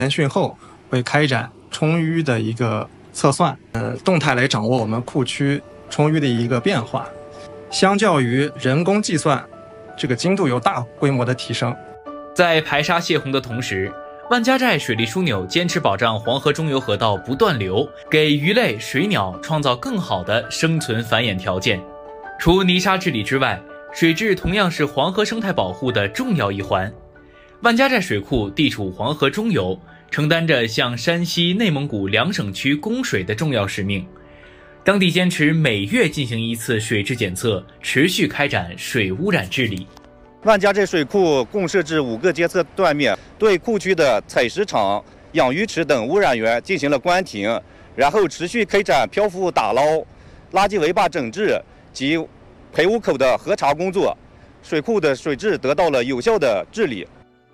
研训后会开展充淤的一个测算，动态来掌握我们库区充淤的一个变化。相较于人工计算，这个精度有大规模的提升。 在排沙泄洪的同时，万家寨水利枢纽坚持保障黄河中游河道不断流，给鱼类、水鸟创造更好的生存繁衍条件。除泥沙治理之外，水质同样是黄河生态保护的重要一环。万家寨水库地处黄河中游，承担着向山西、内蒙古2省区供水的重要使命。当地坚持每月进行一次水质检测，持续开展水污染治理。 万家寨水库共设置5个监测断面，对库区的采石场、养鱼池等污染源进行了关停，然后持续开展漂浮打捞、垃圾围坝整治及排污口的核查工作，水库的水质得到了有效的治理。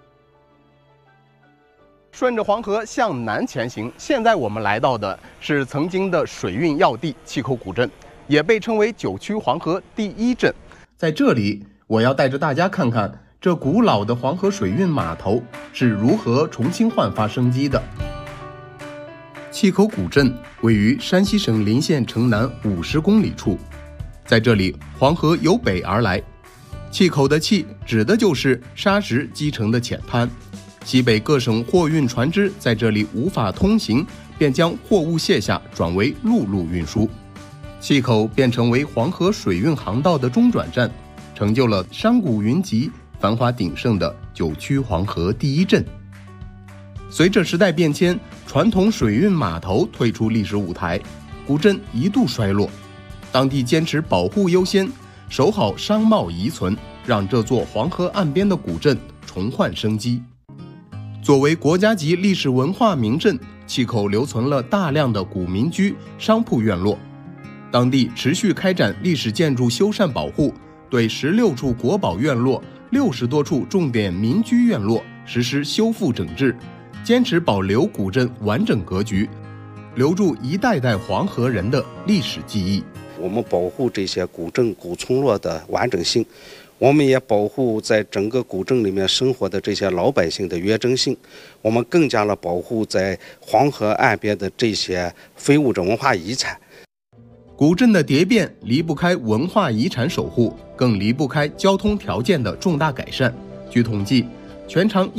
顺着黄河向南前行，现在我们来到的是曾经的水运要地碀口古镇，也被称为9区黄河第1镇。在这里，我要带着大家看看这古老的黄河水运码头是如何重新焕发生机的。碀口古镇位于山西省临县城南50公里处，在这里黄河由北而来，碀口的碀指的就是砂石积成的浅滩。西北各省货运船只在这里无法通行，便将货物卸下，转为陆路运输。碀口便成为黄河水运航道的中转站，成就了山谷云集、繁华鼎盛的9区黄河第1镇。随着时代变迁，传统水运码头退出历史舞台，古镇一度衰落。当地坚持保护优先，守好商贸遗存，让这座黄河岸边的古镇重焕生机。作为国家级历史文化名镇，碀口留存了大量的古民居、商铺院落。当地持续开展历史建筑修缮保护，对16处国宝院落、60多处重点民居院落实施修复整治，坚持保留古镇完整格局，留住一代代黄河人的历史记忆。 我们保护这些古镇、古村落的完整性，我们也保护在整个古镇里面生活的这些老百姓的原真性，我们更加了保护在黄河岸边的这些非物质文化遗产。 古镇的蝶变离不开文化遗产守护，更离不开交通条件的重大改善。据统计，全长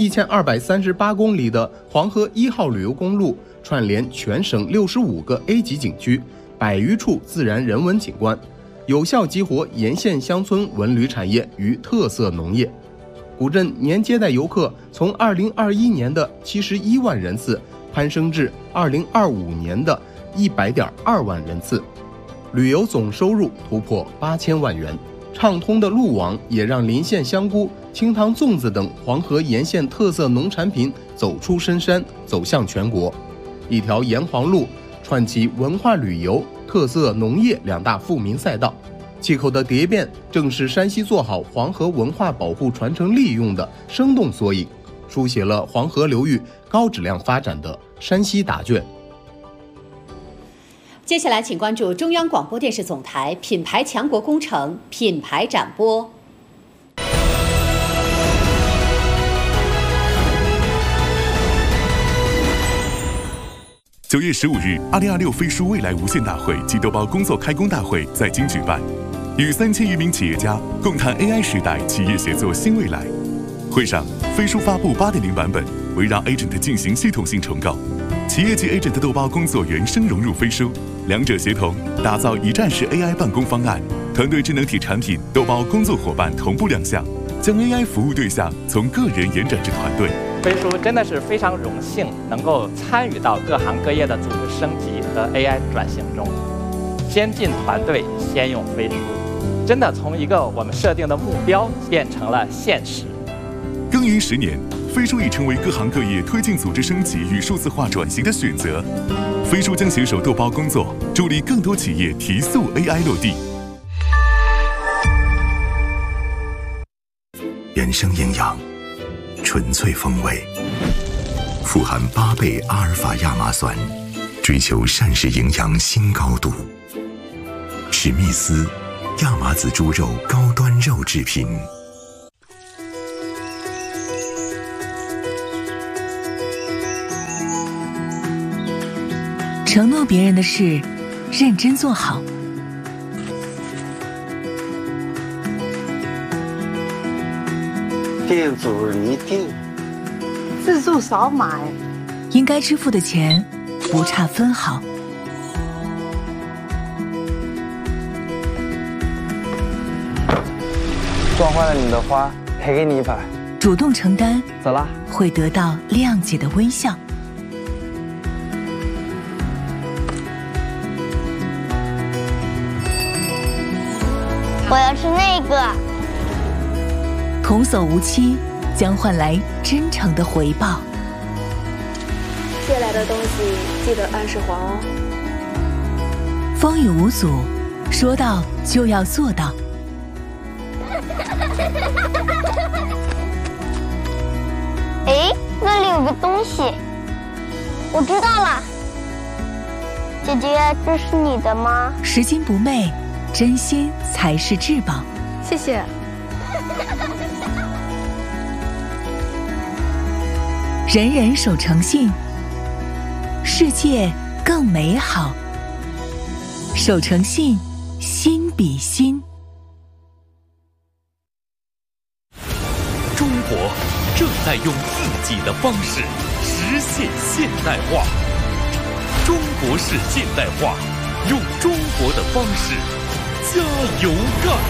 1238公里的黄河1号旅游公路串联全省65个 A 级景区，100余处自然人文景观，有效激活沿线乡村文旅产业与特色农业。古镇年接待游客从2021年的71万人次攀升至2025年的100.2万人次，旅游总收入突破8000万元。畅通的路网也让临县香菇、清汤粽子等黄河沿线特色农产品走出深山，走向全国。一条沿黄路串起文化旅游、特色农业2大富民赛道。碀口的蝶变正是山西做好黄河文化保护传承利用的生动缩影，书写了黄河流域高质量发展的山西答卷。 接下来请关注中央广播电视总台品牌强国工程品牌展播。 9月15日，2026飞书未来无限大会及豆包工作开工大会在京举办，与3000余名企业家共谈 AI 时代企业协作新未来。会上，飞书发布8.0版本，围绕 Agent 进行系统性重构，企业级 Agent 豆包工作原生融入飞书，两者协同，打造一站式 AI 办公方案，团队智能体产品豆包工作伙伴同步亮相，将 AI 服务对象从个人延展至团队。 飞书真的是非常荣幸能够参与到各行各业的组织升级和 AI 转型中，先进团队先用飞书，真的从一个我们设定的目标变成了现实。 耕耘10年，飞书已成为各行各业推进组织升级与数字化转型的选择。飞书将携手豆包工作，助力更多企业提速 AI 落地。 原生营养，纯粹风味，富含8倍阿尔法亚麻酸，追求膳食营养新高度。史密斯亚麻籽猪肉高端肉制品。 承诺别人的事，认真做好。 店主一定自助少买， 应该支付的钱不差分毫。 撞坏了你的花，赔给你一把。 主动承担， 走啦， 会得到谅解的微笑。 我要吃那个。 童叟无欺，将换来真诚的回报。 借来的东西记得按时还哦。 风雨无阻，说到就要做到。 哎，那里有个东西，我知道了。姐姐，这是你的吗？ 拾金不昧，真心才是至宝。 谢谢。 人人守诚信，世界更美好。守诚信，心比心。 中国正在用自己的方式实现现代化。中国式现代化，用中国的方式加油干！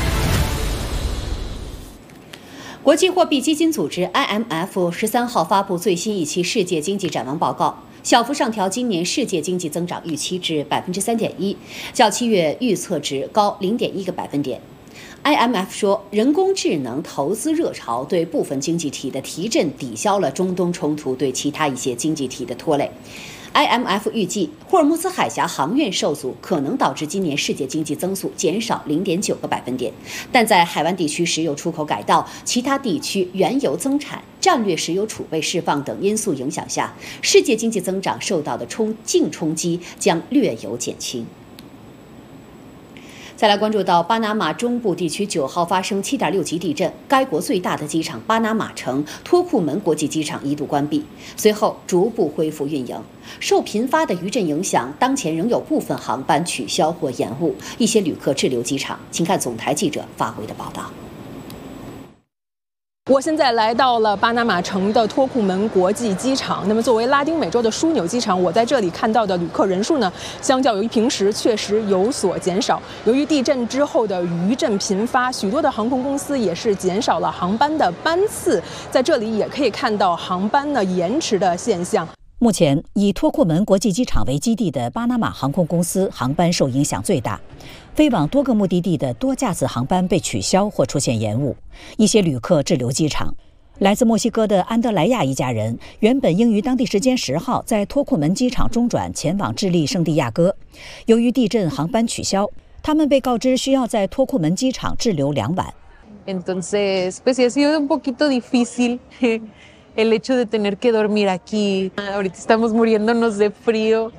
国际货币基金组织 IMF 13号发布最新一期世界经济展望报告，小幅上调今年世界经济增长预期至 3.1%， 较7月预测值高0.1个百分点。IMF 说，人工智能投资热潮对部分经济体的提振抵消了中东冲突对其他一些经济体的拖累。IMF 预计，霍尔木兹海峡航运受阻可能导致今年世界经济增速减少0.9个百分点，但在海湾地区石油出口改道、其他地区原油增产、战略石油储备释放等因素影响下，世界经济增长受到的净冲击将略有减轻。再来关注到巴拿马中部地区9号发生7.6级地震，该国最大的机场巴拿马城托库门国际机场一度关闭，随后逐步恢复运营。受频发的余震影响，当前仍有部分航班取消或延误，一些旅客滞留机场。请看总台记者发回的报道。 我现在来到了巴拿马城的托库门国际机场。那么，作为拉丁美洲的枢纽机场，我在这里看到的旅客人数呢，相较于平时确实有所减少。由于地震之后的余震频发，许多的航空公司也是减少了航班的班次。在这里也可以看到航班呢延迟的现象。 目前，以托库门国际机场为基地的巴拿马航空公司航班受影响最大，飞往多个目的地的多架次航班被取消或出现延误，一些旅客滞留机场。来自墨西哥的安德莱亚一家人原本应于当地时间10号在托库门机场中转前往智利圣地亚哥，由于地震航班取消，他们被告知需要在托库门机场滞留2晚。 Entonces, pues sí ha sido un poquito difícil el hecho de tener que dormir aquí. Ahorita estamos muriéndonos de frío.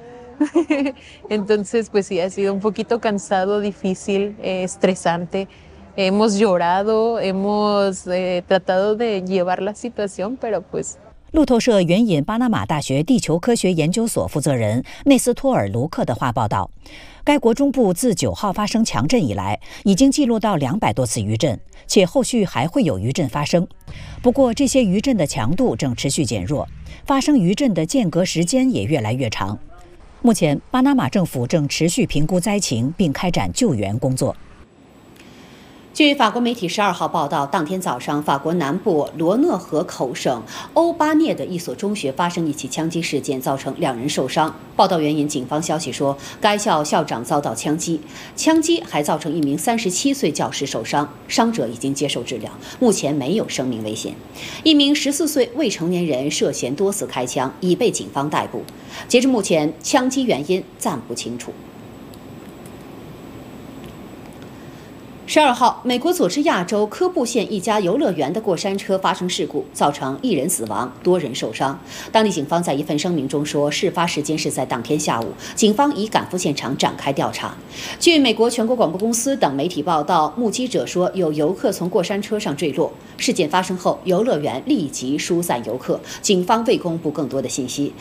Entonces, pues sí ha sido un poquito cansado, difícil, estresante. Hemos llorado, hemos tratado de llevar la situación, pero pues. 路透社援引巴拿马大学地球科学研究所负责人内斯托尔·卢克的话报道，该国中部自9号发生强震以来，已经记录到200多次余震，且后续还会有余震发生。不过，这些余震的强度正持续减弱，发生余震的间隔时间也越来越长。目前，巴拿马政府正持续评估灾情，并开展救援工作。 据法国媒体12号报道，当天早上，法国南部罗讷河口省欧巴涅的一所中学发生一起枪击事件，造成2人受伤。报道援引警方消息说，该校校长遭到枪击，枪击还造成一名37岁教师受伤，伤者已经接受治疗，目前没有生命危险。一名14岁未成年人涉嫌多次开枪，已被警方逮捕。截至目前，枪击原因暂不清楚。12号，美国佐治亚州科布县一家游乐园的过山车发生事故，造成1人死亡，多人受伤。当地警方在一份声明中说，事发时间是在当天下午，警方已赶赴现场展开调查。据美国全国广播公司等媒体报道，目击者说有游客从过山车上坠落。事件发生后，游乐园立即疏散游客，警方未公布更多的信息。